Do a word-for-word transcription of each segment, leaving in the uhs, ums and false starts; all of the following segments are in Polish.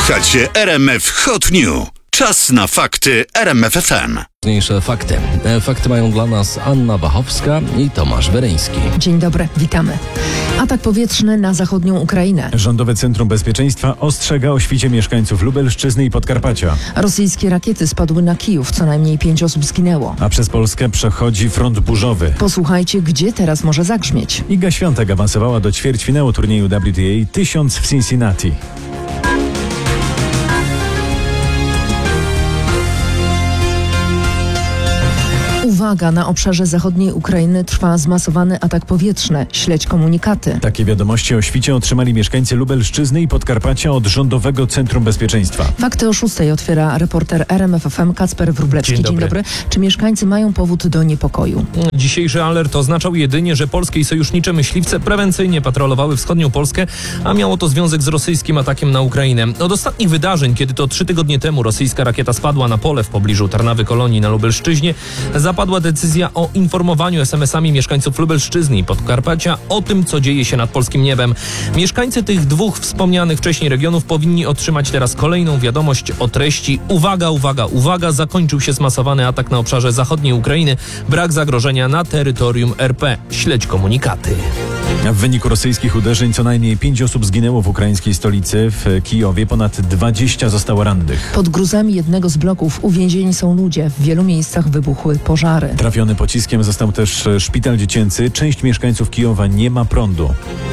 Słuchacie R M F Hot News. Czas na fakty R M F F M. Najważniejsze fakty. Fakty mają dla nas Anna Wachowska i Tomasz Weryński. Dzień dobry, witamy. Atak powietrzny na zachodnią Ukrainę. Rządowe Centrum Bezpieczeństwa ostrzega o świcie mieszkańców Lubelszczyzny i Podkarpacia. Rosyjskie rakiety spadły na Kijów, co najmniej pięć osób zginęło. A przez Polskę przechodzi front burzowy. Posłuchajcie, gdzie teraz może zagrzmieć. Iga Świątek awansowała do ćwierćfinału turnieju W T A tysiąc w Cincinnati. Uwaga, na obszarze zachodniej Ukrainy trwa zmasowany atak powietrzny. Śledź komunikaty. Takie wiadomości o świcie otrzymali mieszkańcy Lubelszczyzny i Podkarpacia od Rządowego Centrum Bezpieczeństwa. Fakty o szóstej otwiera reporter R M F F M Kacper Wróblewski. Dzień dobry. Dzień dobry. Czy mieszkańcy mają powód do niepokoju? Dzisiejszy alert oznaczał jedynie, że polskie i sojusznicze myśliwce prewencyjnie patrolowały wschodnią Polskę, a miało to związek z rosyjskim atakiem na Ukrainę. Od ostatnich wydarzeń, kiedy to trzy tygodnie temu rosyjska rakieta spadła na pole w pobliżu Tarnawy Kolonii na Lubelszczyźnie, zapadła decyzja o informowaniu es em esami mieszkańców Lubelszczyzny i Podkarpacia o tym, co dzieje się nad polskim niebem. Mieszkańcy tych dwóch wspomnianych wcześniej regionów powinni otrzymać teraz kolejną wiadomość o treści: uwaga, uwaga, uwaga, zakończył się zmasowany atak na obszarze zachodniej Ukrainy, brak zagrożenia na terytorium er pe. Śledź komunikaty. W wyniku rosyjskich uderzeń co najmniej pięć osób zginęło w ukraińskiej stolicy. W Kijowie ponad dwadzieścia zostało rannych. Pod gruzami jednego z bloków uwięzieni są ludzie. W wielu miejscach wybuchły pożary. Trafiony pociskiem został też szpital dziecięcy. Część mieszkańców Kijowa nie ma prądu.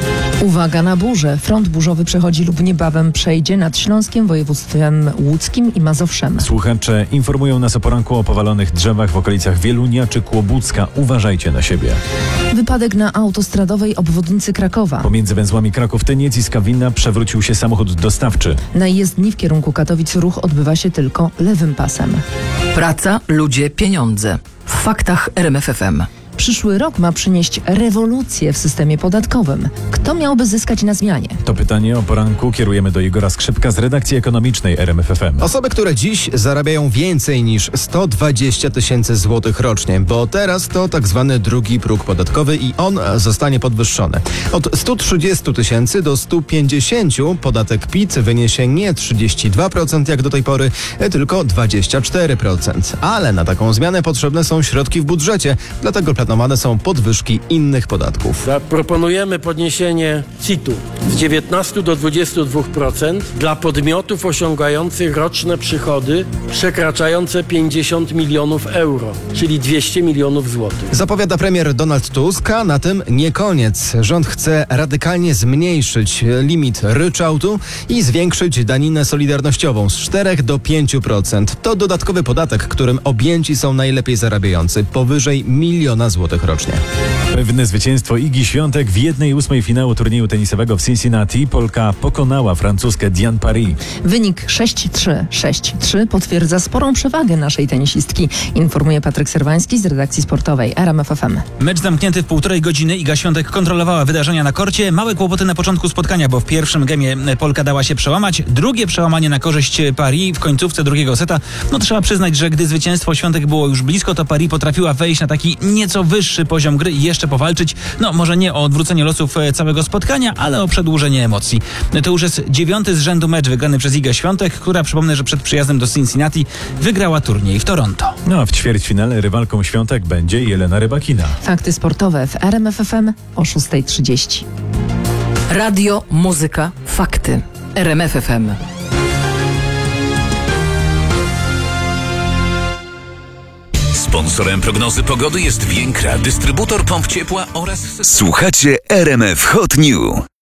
Uwaga na burzę. Front burzowy przechodzi lub niebawem przejdzie nad Śląskiem, województwem łódzkim i Mazowszem. Słuchacze informują nas o poranku o powalonych drzewach w okolicach Wielunia czy Kłobucka. Uważajcie na siebie. Wypadek na autostradowej obwodnicy Krakowa. Pomiędzy węzłami Kraków-Tyniec i Skawina przewrócił się samochód dostawczy. Na jezdni w kierunku Katowic ruch odbywa się tylko lewym pasem. Praca, ludzie, pieniądze. W faktach R M F F M. Przyszły rok ma przynieść rewolucję w systemie podatkowym. Kto miałby zyskać na zmianie? To pytanie o poranku kierujemy do Igora Skrzypka z redakcji ekonomicznej R M F F M. Osoby, które dziś zarabiają więcej niż sto dwadzieścia tysięcy złotych rocznie, bo teraz to tak zwany drugi próg podatkowy i on zostanie podwyższony. Od stu trzydziestu tysięcy do stu pięćdziesięciu podatek P I T wyniesie nie trzydzieści dwa procent jak do tej pory, tylko dwadzieścia cztery procent. Ale na taką zmianę potrzebne są środki w budżecie, dlatego planowane są podwyżki innych podatków. Proponujemy podniesienie C I T-u z dziewiętnastu do dwudziestu dwóch procent dla podmiotów osiągających roczne przychody przekraczające pięćdziesiąt milionów euro, czyli dwieście milionów złotych. Zapowiada premier Donald Tusk, a na tym nie koniec. Rząd chce radykalnie zmniejszyć limit ryczałtu i zwiększyć daninę solidarnościową z czterech do pięciu procent. To dodatkowy podatek, którym objęci są najlepiej zarabiający, powyżej miliona złotych rocznie. Pewne zwycięstwo Igi Świątek w jednej ósmej finału turnieju tenisowego w Cincinnati. Polka pokonała francuskę Diane Paris. Wynik sześć trzy. sześć trzy potwierdza sporą przewagę naszej tenisistki, informuje Patryk Serwański z redakcji sportowej R M F F M. Mecz zamknięty w półtorej godziny. Iga Świątek kontrolowała wydarzenia na korcie. Małe kłopoty na początku spotkania, bo w pierwszym gemie Polka dała się przełamać. Drugie przełamanie na korzyść Paris w końcówce drugiego seta. No trzeba przyznać, że gdy zwycięstwo Świątek było już blisko, to Paris potrafiła wejść na taki nieco wyższy poziom gry i jeszcze powalczyć. No może nie o odwrócenie losów całego spotkania, ale o przedłużenie emocji. To już jest dziewiąty z rzędu mecz wygrany przez Igę Świątek, która, przypomnę, że przed przyjazdem do Cincinnati wygrała turniej w Toronto. No a w ćwierćfinale rywalką Świątek będzie Jelena Rybakina. Fakty sportowe w R M F F M o szósta trzydzieści. Radio, muzyka, fakty. R M F F M. Sponsorem prognozy pogody jest Więkra, dystrybutor pomp ciepła oraz... Słuchacie R M F Hot News.